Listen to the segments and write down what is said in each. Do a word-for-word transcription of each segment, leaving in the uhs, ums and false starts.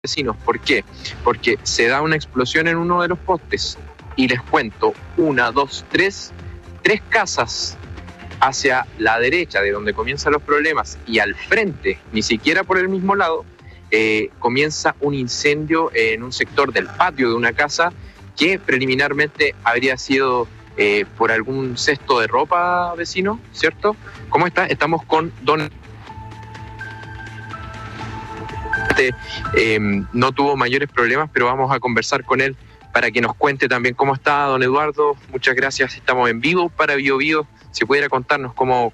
vecinos. ¿Por qué? Porque se da una explosión en uno de los postes y les cuento, una, dos, tres, tres casas hacia la derecha de donde comienzan los problemas y al frente, ni siquiera por el mismo lado, eh, comienza un incendio en un sector del patio de una casa que preliminarmente habría sido eh, por algún cesto de ropa, vecino, ¿cierto? ¿Cómo está? Estamos con don... Eh, no tuvo mayores problemas, pero vamos a conversar con él para que nos cuente también cómo está don Eduardo. Muchas gracias, estamos en vivo para Bio Bio. Si pudiera contarnos cómo...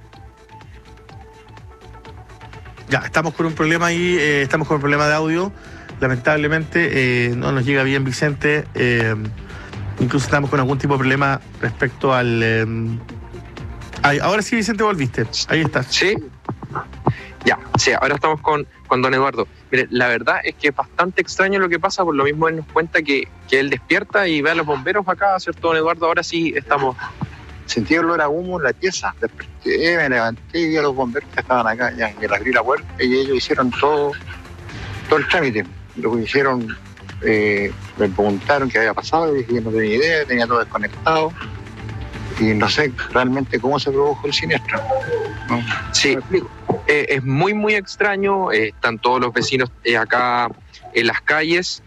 Ya, estamos con un problema ahí, eh, estamos con un problema de audio. Lamentablemente eh, no nos llega bien Vicente. Eh, incluso estamos con algún tipo de problema respecto al... Eh, ay, ahora sí, Vicente, volviste. Ahí estás. Sí. Ya, sí, ahora estamos con, con don Eduardo. Mire, la verdad es que es bastante extraño lo que pasa, por lo mismo él nos cuenta que, que él despierta y ve a los bomberos acá, ¿cierto, don Eduardo? Ahora sí estamos... Sentí olor a humo en la pieza, desperté, me levanté y vi a los bomberos que estaban acá, ya, y les abrí la puerta y ellos hicieron todo, todo el trámite. Lo que hicieron, eh, me preguntaron qué había pasado, y dije que no tenía idea, tenía todo desconectado. Y no sé realmente cómo se produjo el siniestro. ¿No? Sí, eh, es muy, muy extraño. Eh, están todos los vecinos eh, acá en las calles,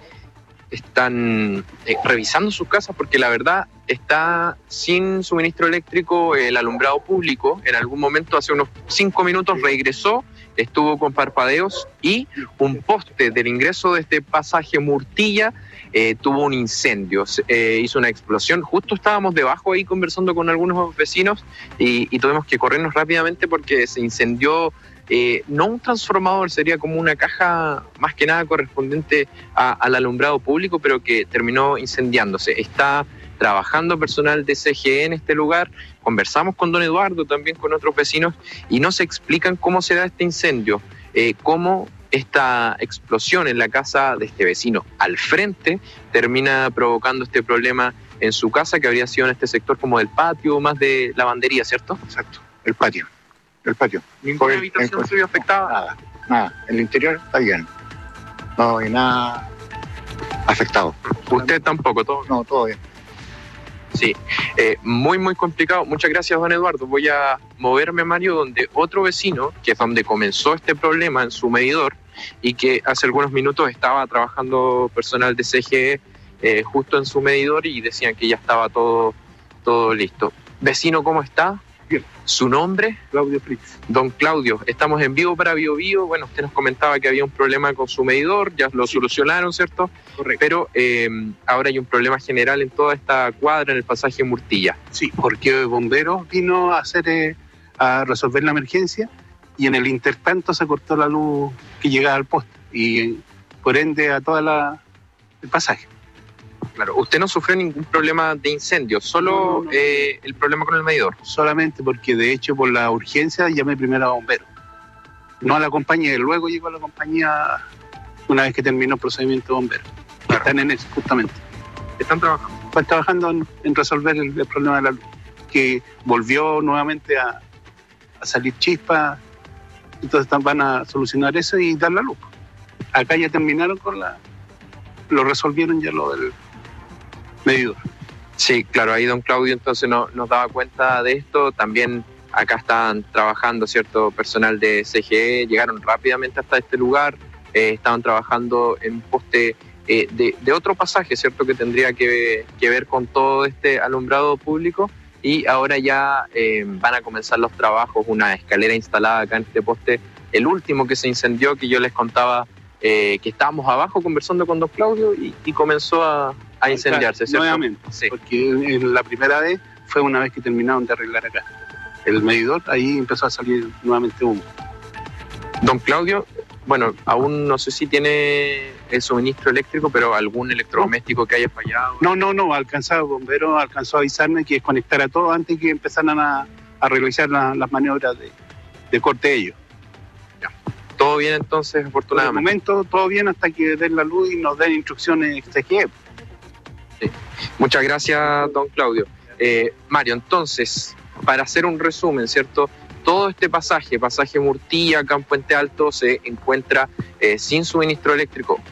están eh, revisando sus casas porque la verdad está sin suministro eléctrico el alumbrado público. En algún momento, hace unos cinco minutos, regresó, estuvo con parpadeos y un poste del ingreso de este pasaje Murtilla eh, tuvo un incendio, eh, hizo una explosión. Justo estábamos debajo ahí conversando con algunos vecinos y, y tuvimos que corrernos rápidamente porque se incendió eh, no un transformador, sería como una caja más que nada correspondiente a, al alumbrado público, pero que terminó incendiándose. Está trabajando personal de C G E en este lugar. Conversamos con don Eduardo, también con otros vecinos, y nos explican cómo se da este incendio, eh, cómo esta explosión en la casa de este vecino al frente termina provocando este problema en su casa, que habría sido en este sector como del patio, más de lavandería, ¿cierto? Exacto, el patio, el patio. ¿Ninguna habitación el, se vio afectada? Nada, nada. El interior está bien. No hay nada afectado. ¿Usted tampoco? ¿Todo? No, todo bien. Sí, eh, muy, muy complicado. Muchas gracias, don Eduardo. Voy a moverme, Mario, donde otro vecino, que es donde comenzó este problema en su medidor, y que hace algunos minutos estaba trabajando personal de C G E eh, justo en su medidor y decían que ya estaba todo, todo listo. Vecino, ¿cómo está? Bien. ¿Su nombre? Claudio Frix. Don Claudio, estamos en vivo para Bio Bio. Bueno, usted nos comentaba que había un problema con su medidor, ya lo sí. solucionaron, ¿cierto? Correcto. Pero eh, ahora hay un problema general en toda esta cuadra, en el pasaje Murtilla. Sí, porque el bombero vino a hacer eh, a resolver la emergencia y en el intertanto se cortó la luz que llegaba al poste y por ende a toda la el pasaje. Claro, usted no sufrió ningún problema de incendio, solo no, no, no. Eh, el problema con el medidor. Solamente porque de hecho por la urgencia llamé primero a bomberos, no a la compañía, y luego llegó a la compañía una vez que terminó el procedimiento de bomberos. Claro. Están en eso justamente. ¿Están trabajando? Están trabajando en, en resolver el, el problema de la luz, que volvió nuevamente a, a salir chispa, entonces van a solucionar eso y dar la luz. Acá ya terminaron con la... lo resolvieron ya lo del medidor. Sí, claro, ahí don Claudio entonces no, nos daba cuenta de esto. También acá estaban trabajando cierto personal de C G E, llegaron rápidamente hasta este lugar, eh, estaban trabajando en un poste eh, de, de otro pasaje, cierto, que tendría que, que ver con todo este alumbrado público, y ahora ya eh, van a comenzar los trabajos, una escalera instalada acá en este poste, el último que se incendió, que yo les contaba eh, que estábamos abajo conversando con don Claudio y, y comenzó a, a incendiarse, ¿cierto? Nuevamente, sí. Porque en la primera vez fue una vez que terminaron de arreglar acá el medidor, ahí empezó a salir nuevamente humo. Don Claudio, bueno, aún no sé si tiene el suministro eléctrico, pero algún electrodoméstico no. que haya fallado. No, no, no, alcanzó el bombero, alcanzó a avisarme que desconectara todo antes que empezaran a, a realizar la, las maniobras de, de corte de ellos. Ya. Todo bien entonces, afortunadamente. Por el momento todo bien hasta que den la luz y nos den instrucciones C G E. Sí. Muchas gracias, don Claudio. Eh, Mario, entonces, para hacer un resumen, ¿cierto? todo este pasaje, pasaje Murtilla, acá en Puente Alto, se encuentra eh, sin suministro eléctrico.